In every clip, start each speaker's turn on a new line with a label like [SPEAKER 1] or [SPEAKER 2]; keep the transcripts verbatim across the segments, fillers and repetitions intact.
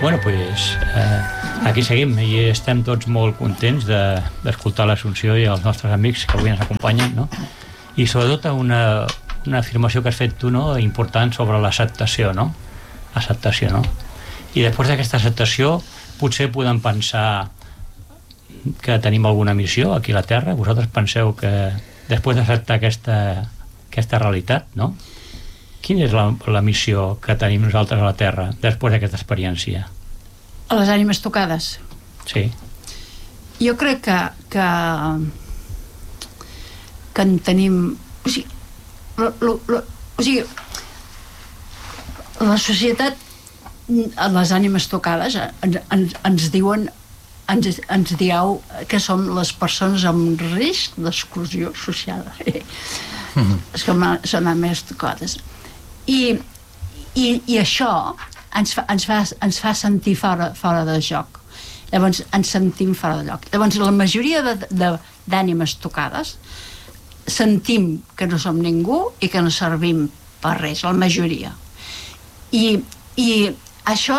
[SPEAKER 1] Bueno, pues eh, aquí seguim i estem tots molt contents de, d'escoltar l'Assumpció i els nostres amics que avui ens acompanyen, no? I sobretot una, una afirmació que has fet tu, no?, important sobre l'acceptació, no? Acceptació, no? I després d'aquesta acceptació potser podem pensar que tenim alguna missió aquí a la Terra. Vosaltres penseu que després d'acceptar aquesta, aquesta realitat, no? Quina és la, la missió que tenim nosaltres a la Terra després d'aquesta experiència?
[SPEAKER 2] A les ànimes tocades?
[SPEAKER 1] Sí.
[SPEAKER 2] Jo crec que que, que en tenim... O sigui, lo, lo, lo, o sigui, la societat, les ànimes tocades ens, ens, ens diuen ens, ens dieu que som les persones amb risc d'exclusió social. Mm-hmm. Som, són ànimes tocades. I, i, i això ens fa, ens fa, ens fa sentir fora, fora de joc. Llavors ens sentim fora de lloc. Llavors la majoria de, de, d'ànimes tocades sentim que no som ningú i que no servim per res, la majoria. I, i això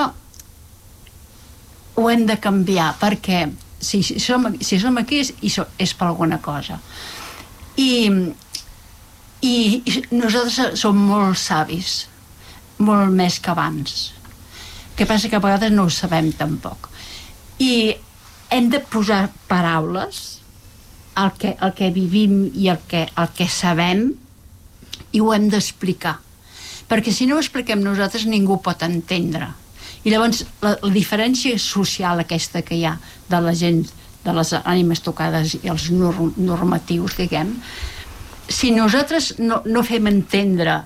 [SPEAKER 2] ho hem de canviar, perquè si, si, som, si som aquí és, és per alguna cosa. I, i, i nosaltres som molt savis, molt més que abans. El que passa que a vegades no ho sabem tampoc. I hem de posar paraules al que, al que vivim i el que, el que sabem, i ho hem d'explicar. Perquè si no ho expliquem nosaltres ningú pot entendre. I llavors la, la diferència social aquesta que hi ha de la gent, de les ànimes tocades i els norm, normatius, diguem, si nosaltres no, no fem entendre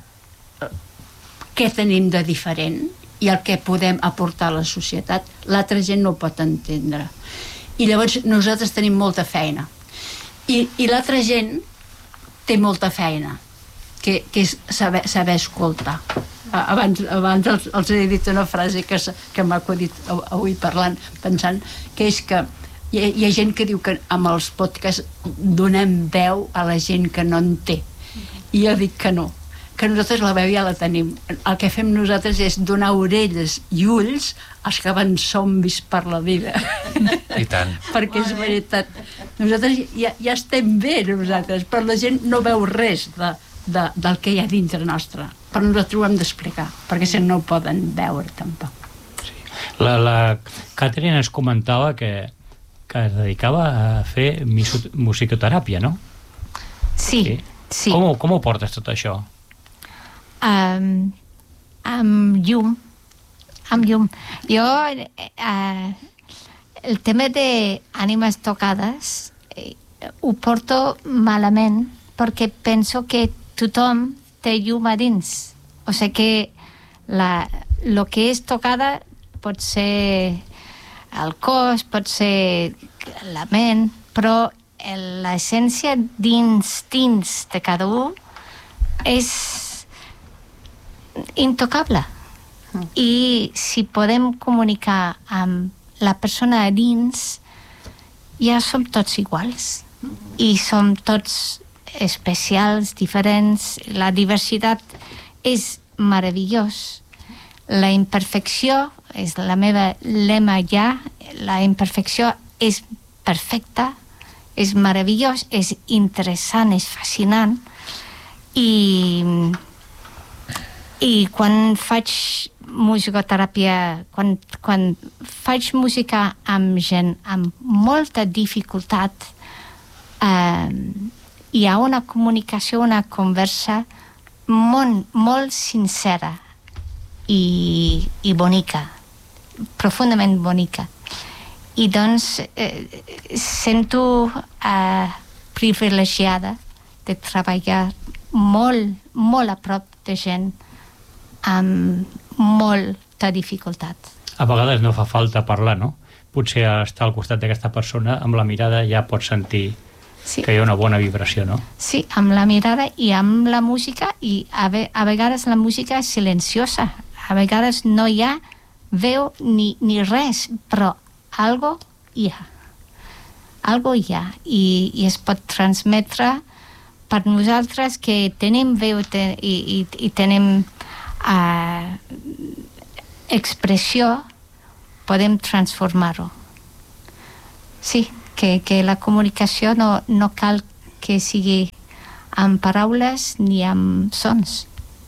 [SPEAKER 2] què tenim de diferent i el que podem aportar a la societat, l'altra gent no ho pot entendre. I llavors nosaltres tenim molta feina. I, i l'altra gent té molta feina, que, que és saber, saber escoltar. Abans, abans els, els he dit una frase que, que m'ha acudit avui parlant, pensant que és que hi ha, hi ha gent que diu que amb els podcasts donem veu a la gent que no en té. I jo dic que no, que nosaltres la veu ja la tenim. El que fem nosaltres és donar orelles i ulls als que van zombis per la vida.
[SPEAKER 3] I tant.
[SPEAKER 2] Perquè és veritat. Nosaltres ja, ja estem bé, nosaltres, però la gent no veu res de, de, del que hi ha dintre nostre. Però nosaltres ho hem d'explicar, perquè si no ho poden veure tampoc.
[SPEAKER 1] Sí. La, la Catherine ens comentava que, que es dedicava a fer musicoteràpia, no?
[SPEAKER 4] Sí, sí. sí.
[SPEAKER 1] Com, com ho portes tot això?
[SPEAKER 4] Um, amb llum. Amb llum. Jo, uh, el tema d'ànimes tocades eh, ho porto malament perquè penso que tothom té llum a dins. O sigui que la, lo que és tocada pot ser el cos, pot ser la ment, però l'essència dins, dins de cada un és intocable. Mm. I si podem comunicar amb la persona a dins, ja som tots iguals. Mm. I som tots especials, diferents. La diversitat és meravellós. La imperfecció és la meva lema ja. La imperfecció és perfecta, és meravellós, és interessant, és fascinant. I, i quan faig musicoteràpia, quan, quan faig música amb gent amb molta dificultat, eh, hi ha una comunicació, una conversa molt, molt sincera i, i bonica, profundament bonica. I doncs eh, sento eh, privilegiada de treballar molt, molt a prop de gent amb molta dificultat.
[SPEAKER 1] A vegades no fa falta parlar, no? Potser estar al costat d'aquesta persona, amb la mirada ja pots sentir sí. que hi ha una bona vibració, no?
[SPEAKER 4] Sí, amb la mirada i amb la música, i a, ve, a vegades la música és silenciosa, a vegades no hi ha veu ni, ni res, però algo hi ha. Algo hi ha, i, i es pot transmetre per nosaltres que tenim veu te, i, i, i tenim uh, expressió, podem transformar-ho. Sí, que, que la comunicació no, no cal que sigui amb paraules ni amb sons.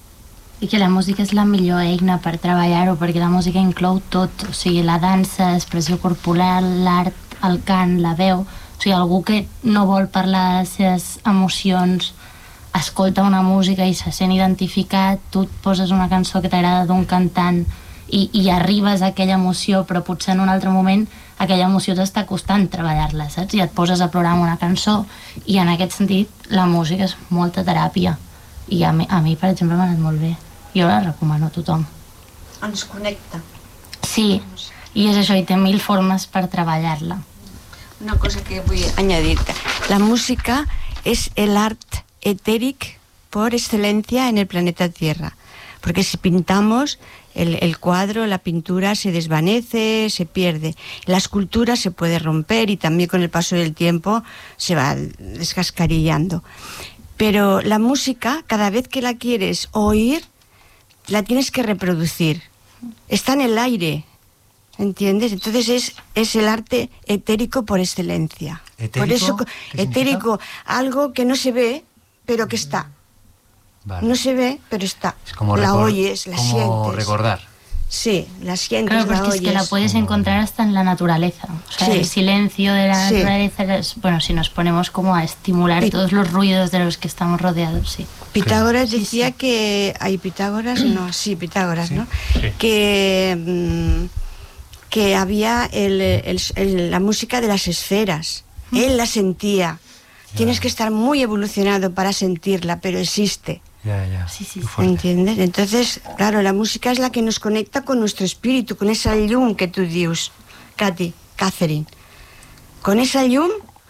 [SPEAKER 3] I que la música és la millor eina per treballar-ho, perquè la música inclou tot, o sigui, la dansa, l'expressió corporal, l'art, el cant, la veu. O sigui, algú que no vol parlar de les seves emocions escolta una música i se sent identificat, tu et poses una cançó que t'agrada d'un cantant i, i arribes a aquella emoció, però potser en un altre moment aquella emoció t'està costant treballar-la, saps? I et poses a plorar amb una cançó, i en aquest sentit la música és molta teràpia, i a mi, a mi per exemple m'ha anat molt bé. Jo la recomano a tothom.
[SPEAKER 5] Ens connecta.
[SPEAKER 3] Sí, i és això, i té mil formes per treballar-la.
[SPEAKER 5] Una cosa que vull añadirte. La música es el art etérico por excelencia en el planeta Tierra. Porque si pintamos, el, el cuadro, la pintura se desvanece, se pierde. La escultura se puede romper y también con el paso del tiempo se va descascarillando. Pero la música, cada vez que la quieres oír, la tienes que reproducir. Está en el aire, ¿entiendes? Entonces es, es el arte etérico por excelencia.
[SPEAKER 6] ¿Etérico?
[SPEAKER 5] Por eso,
[SPEAKER 6] ¿Qué
[SPEAKER 5] etérico, algo que no se ve, pero que está.
[SPEAKER 6] Vale.
[SPEAKER 5] No se ve, pero está.
[SPEAKER 6] Es como
[SPEAKER 5] la
[SPEAKER 6] recor-
[SPEAKER 5] oyes, la
[SPEAKER 6] como
[SPEAKER 5] sientes.
[SPEAKER 6] recordar.
[SPEAKER 5] Sí, la sientes,
[SPEAKER 3] Claro,
[SPEAKER 5] la
[SPEAKER 3] porque
[SPEAKER 5] oyes.
[SPEAKER 3] es que la puedes encontrar hasta en la naturaleza. O sea,
[SPEAKER 5] Sí.
[SPEAKER 3] el silencio de la
[SPEAKER 5] Sí.
[SPEAKER 3] naturaleza, es, bueno, si nos ponemos como a estimular
[SPEAKER 5] Pi-
[SPEAKER 3] todos los ruidos de los que estamos rodeados, sí.
[SPEAKER 5] Pitágoras
[SPEAKER 3] Sí,
[SPEAKER 5] decía
[SPEAKER 3] sí.
[SPEAKER 5] que... ¿Hay Pitágoras? No, sí, Pitágoras,
[SPEAKER 6] Sí.
[SPEAKER 5] ¿no?
[SPEAKER 1] Sí.
[SPEAKER 5] Que, mm, que había el, el- el- la música de las esferas. Él la sentía. Tienes que estar muy evolucionado para sentirla, pero existe.
[SPEAKER 6] Ya, ya.
[SPEAKER 3] Sí, sí,
[SPEAKER 6] Qué
[SPEAKER 3] sí.
[SPEAKER 6] fuerte.
[SPEAKER 5] ¿Entiendes? Entonces, claro, la música es la que nos conecta con nuestro espíritu, con esa llum que tú dius, Katy, Catherine. Con esa llum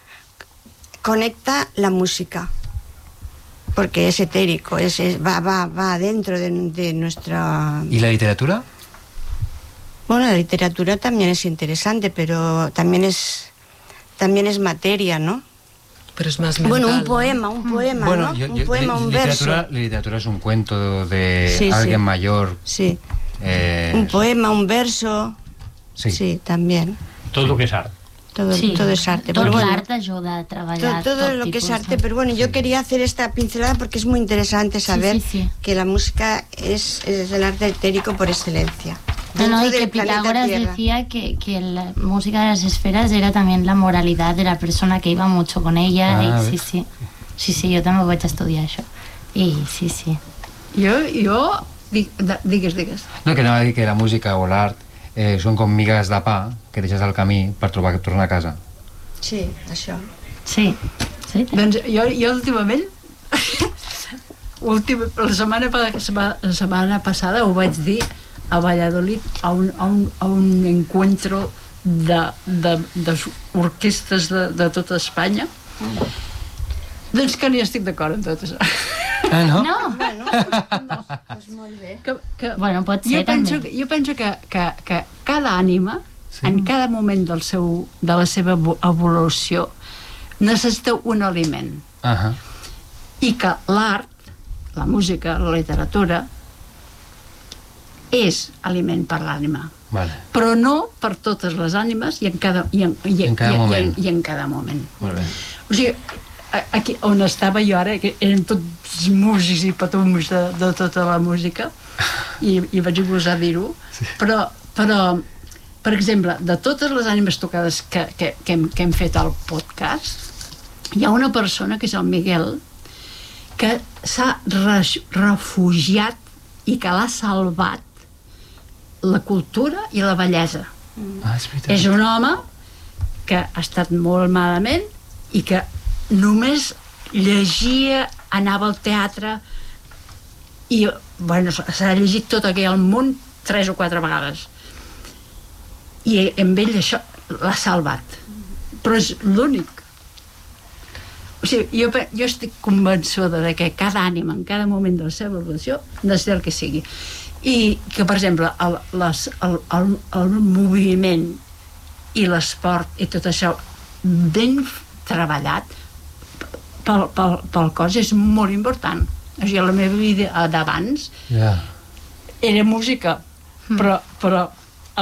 [SPEAKER 5] conecta la música, porque es etérico, es, es- va, va, va dentro de, de nuestra...
[SPEAKER 6] ¿Y la literatura?
[SPEAKER 5] Bueno, la literatura también es interesante, pero también es, también es materia, ¿no?
[SPEAKER 7] Pero es más mental.
[SPEAKER 5] Bueno, un
[SPEAKER 7] ¿no?
[SPEAKER 5] poema, un poema,
[SPEAKER 6] Bueno,
[SPEAKER 5] ¿no?
[SPEAKER 6] yo-
[SPEAKER 5] un
[SPEAKER 6] yo-
[SPEAKER 5] poema,
[SPEAKER 6] li-
[SPEAKER 5] un
[SPEAKER 6] literatura,
[SPEAKER 5] verso.
[SPEAKER 6] la literatura es un cuento de
[SPEAKER 5] Sí,
[SPEAKER 6] alguien
[SPEAKER 5] sí.
[SPEAKER 6] mayor.
[SPEAKER 5] Sí,
[SPEAKER 6] eh,
[SPEAKER 5] un poema, un verso.
[SPEAKER 6] Sí.
[SPEAKER 5] Sí, también.
[SPEAKER 1] Tot el que és art.
[SPEAKER 5] Todo,
[SPEAKER 3] Sí.
[SPEAKER 5] todo es arte.
[SPEAKER 3] Tot
[SPEAKER 5] pero bueno,
[SPEAKER 3] l'art ajuda a
[SPEAKER 5] todo,
[SPEAKER 3] treballar
[SPEAKER 5] todo
[SPEAKER 3] tot
[SPEAKER 5] lo que es
[SPEAKER 3] tipus
[SPEAKER 5] arte,
[SPEAKER 3] de-
[SPEAKER 5] pero bueno, yo quería hacer esta pincelada porque es muy interesante saber
[SPEAKER 3] sí, sí.
[SPEAKER 5] que la música es, es el arte etérico por excelencia.
[SPEAKER 3] No, no,
[SPEAKER 5] Dentro
[SPEAKER 3] y que
[SPEAKER 5] del planeta
[SPEAKER 3] Pitágoras
[SPEAKER 5] Tierra.
[SPEAKER 3] decía que, que la música de las esferas era también la moralidad de la persona que iba mucho con ella.
[SPEAKER 6] Ah,
[SPEAKER 3] y sí,
[SPEAKER 6] ves.
[SPEAKER 3] sí. Sí, sí, jo també vaig estudiar això. I sí, sí.
[SPEAKER 2] Jo, jo... Dic, de- digues, digues.
[SPEAKER 6] No, que anava a dir que la música o l'art eh, són com migues de pa que deixes al camí per trobar tornar a casa.
[SPEAKER 5] Sí, això.
[SPEAKER 3] Sí, sí.
[SPEAKER 2] Doncs jo, jo últimament... última, la, setmana, pa- la setmana passada ho vaig dir a Valladolid a un, a un, a un encuentro de, de, de orquestres de, de tota Espanya. Doncs que ni estic d'acord amb tot això.
[SPEAKER 6] Ah, no?
[SPEAKER 3] No,
[SPEAKER 5] Bueno, no, doncs molt bé.
[SPEAKER 2] Que, que,
[SPEAKER 3] bueno, pot ser
[SPEAKER 2] jo penso,
[SPEAKER 3] també.
[SPEAKER 2] jo penso que, que, que cada ànima, sí, en cada moment del seu, de la seva evo- evolució, necessita un aliment.
[SPEAKER 6] Ajá.
[SPEAKER 2] I que l'art, la música, la literatura, és aliment per l'ànima.
[SPEAKER 6] Vale.
[SPEAKER 2] Però no per totes les ànimes i en cada, i en, i,
[SPEAKER 6] En cada
[SPEAKER 2] i,
[SPEAKER 6] moment.
[SPEAKER 2] I, i en cada moment.
[SPEAKER 6] Molt bé.
[SPEAKER 2] O sigui, a- aquí on estava jo ara, que eren tots músics i patums de, de tota la música, i, i vaig gosar dir-ho, sí, però, però, per exemple, de totes les ànimes tocades que, que, que, hem, que hem fet al podcast, hi ha una persona, que és el Miguel, que s'ha re- refugiat i que l'ha salvat la cultura i la bellesa.
[SPEAKER 6] Ah, és veritat.
[SPEAKER 2] És un home que ha estat molt malament i que només llegia, anava al teatre i, bueno, s'ha llegit tot aquell món tres o quatre vegades. I amb ell això l'ha salvat. Però és l'únic. O sigui, jo, pe- jo estic convençuda de que cada ànima, en cada moment de la seva evolució, necessita el que sigui. I que, per exemple, el, les, el, el, el moviment i l'esport i tot això ben treballat pel, pel, pel cos és molt important. O sigui, la meva vida d'abans
[SPEAKER 6] Ja.
[SPEAKER 2] era música, però, però el,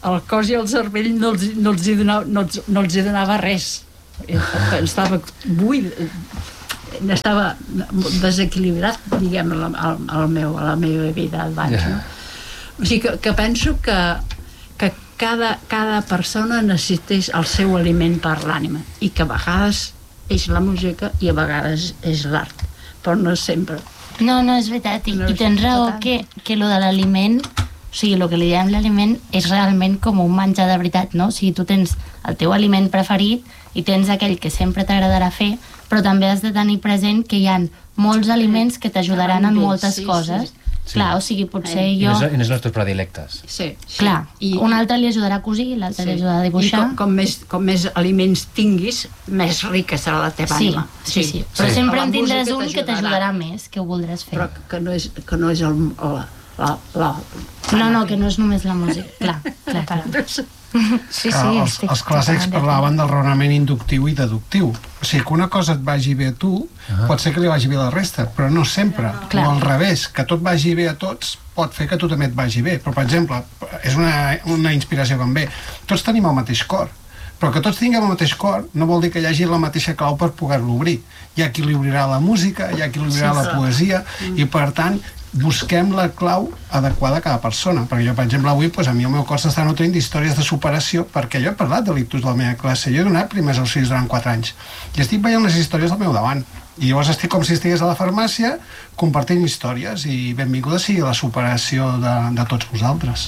[SPEAKER 2] el cos i el cervell no els, no els, hi, donava, no els, no els hi donava res. Estava buit, estava desequilibrat, diguem, el, el, el meu, a la meva vida abans, no? O sigui que, que penso que, que cada, cada persona necessités el seu aliment per l'ànima i que a vegades és la música i a vegades és l'art, però no sempre.
[SPEAKER 3] No, no, és veritat, i,
[SPEAKER 2] No,
[SPEAKER 3] i tens raó
[SPEAKER 2] tant.
[SPEAKER 3] que, que lo de l'aliment, o sigui, el que li diem l'aliment és realment com un menjar de veritat, no? O sigui, tu tens el teu aliment preferit i tens aquell que sempre t'agradarà fer, però també has de tenir present que hi ha molts aliments que t'ajudaran en moltes
[SPEAKER 2] Sí,
[SPEAKER 3] coses.
[SPEAKER 2] sí.
[SPEAKER 6] Sí.
[SPEAKER 3] Clar, o sigui, potser
[SPEAKER 6] I
[SPEAKER 3] jo...
[SPEAKER 6] en els nostres predilectes.
[SPEAKER 2] Sí, sí.
[SPEAKER 3] Clar,
[SPEAKER 2] I,
[SPEAKER 3] un altre li ajudarà a cosir, l'altre
[SPEAKER 2] sí.
[SPEAKER 3] li ajudarà a dibuixar.
[SPEAKER 2] I com, com, més, com més aliments tinguis, més rica serà la teva
[SPEAKER 3] Sí,
[SPEAKER 2] ànima.
[SPEAKER 3] sí, sí. Però
[SPEAKER 6] Sí.
[SPEAKER 3] sempre
[SPEAKER 2] La
[SPEAKER 3] en tindràs
[SPEAKER 2] música
[SPEAKER 3] un que t'ajudarà més, que ho voldràs fer.
[SPEAKER 2] Però que no és, que no és el, la, la, la...
[SPEAKER 3] No, no, que no és només la música. Clar, clar, clar.
[SPEAKER 4] Sí, sí,
[SPEAKER 7] Ah, els,
[SPEAKER 4] estic
[SPEAKER 7] els clàssics
[SPEAKER 4] totalment
[SPEAKER 7] parlaven del raonament inductiu i deductiu. O sigui, que una cosa et vagi bé a tu,
[SPEAKER 6] Ah.
[SPEAKER 7] pot ser que li vagi bé a la resta, però no sempre.
[SPEAKER 3] Clar.
[SPEAKER 7] O al revés, que tot vagi bé a tots pot fer que a tu també et vagi bé. Però, per exemple, és una, una inspiració que em ve. Tots tenim el mateix cor, però que tots tinguem el mateix cor no vol dir que hi hagi la mateixa clau per poder-lo obrir. Hi ha qui li obrirà la música, hi ha qui li obrirà
[SPEAKER 2] Sí,
[SPEAKER 7] la
[SPEAKER 2] clar.
[SPEAKER 7] poesia, i per tant busquem la clau adequada a cada persona, perquè jo, per exemple, avui doncs, a mi el meu cos s'està nutrint d'històries de superació, perquè jo he parlat de l'ictus de la meva classe, jo he donat primers auxilis durant quatre anys i estic veient les històries al meu davant, i llavors estic com si estigués a la farmàcia compartint històries, i benvinguda sigui la superació de, de tots vosaltres.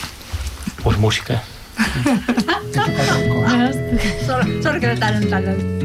[SPEAKER 1] Pues música.
[SPEAKER 7] He tocat el cor.
[SPEAKER 2] Sort, sort que de tant en tant